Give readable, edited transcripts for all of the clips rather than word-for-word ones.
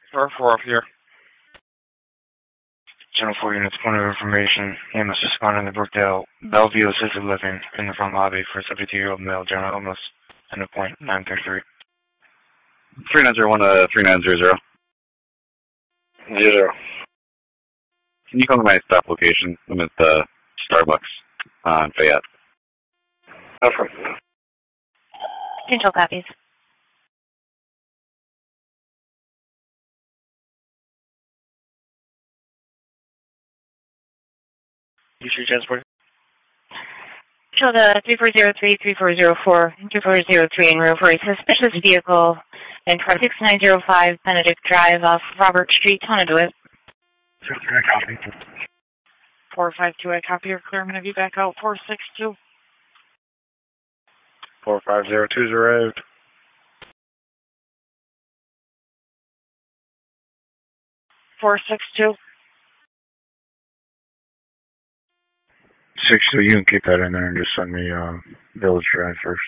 4 off here. Channel 4 units, point of information. EMS responding to Brookdale, Bellevue Assisted Living in the front lobby for a 72-year-old male, general illness, and a point 933. 3901 to 3900. 0. Can you come to my stop location? I'm at the Starbucks on Fayette. Okay. Control copies. You should transport. Control the 3403, 3404, 3403 en route for a suspicious vehicle in front of 6905 Benedict Drive off Robert Street, Tonawanda. 452, I copy your clear. I'm going to be back out. 462. 45020 arrived. 462. 62, you can keep that in there and just send me Village Drive first.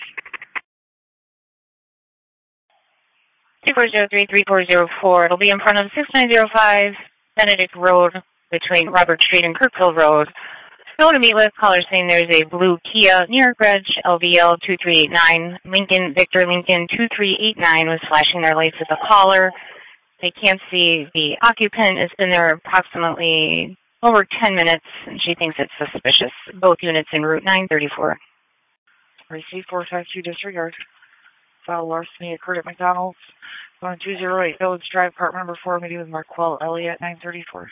3403, 3404. It'll be in front of 6905 Benedict Road between Robert Street and Kirkville Road. If you want to meet with, caller saying there's a blue Kia near Grudge, LVL 2389. Victor Lincoln 2389 was flashing their lights at the caller. They can't see the occupant. It's been there approximately over 10 minutes, and she thinks it's suspicious. Both units en route 934. Receive 452, disregard. Foul larceny occurred at McDonald's. 1208 Village Drive, part number 4, meeting with Marquel Elliott, 934.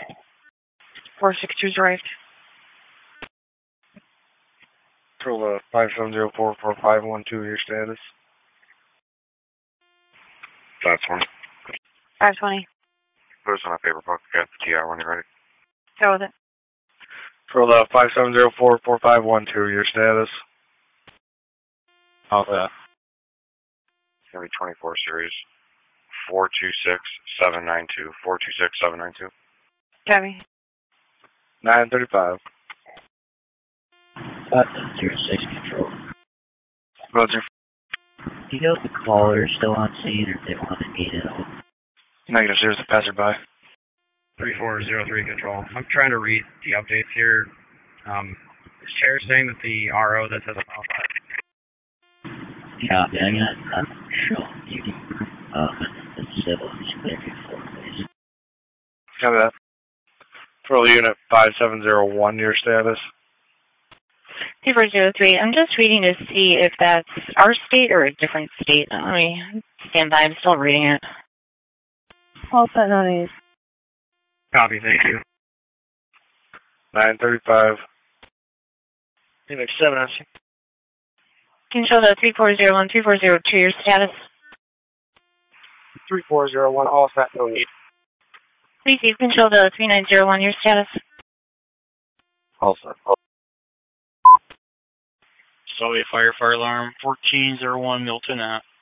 462's arrived. Control 57044512, your status. 520. 520. Put us on a paper book. Got the TR when you're ready. Go with it. Control 57044512, your status. How's that? It's going to be 24 series. 426792. 426792. Copy. 935. 506 control. Roger. Do you know if the caller is still on scene or if they want to meet it all? Negative, there's a passerby. 3403 control. I'm trying to read the updates here. Is Chair saying that the RO that says Yeah, I'm sure you can the civil is clear before, please. Copy that. Control unit 5701, your status. 3403. I'm just reading to see if that's our state or a different state. Let me stand by. I'm still reading it. All set on these. Copy, thank you. 935. Unit 7, I see. Control the 3401, 3402, your status. 3401, all set, no need. Receive control the 3901, your status. All set. Solely fire alarm 1401 Milton at